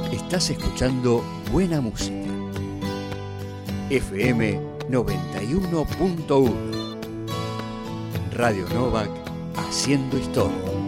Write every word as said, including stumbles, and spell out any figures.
Estás escuchando buena música. F M noventa y uno punto uno. Radio Novak, haciendo historia.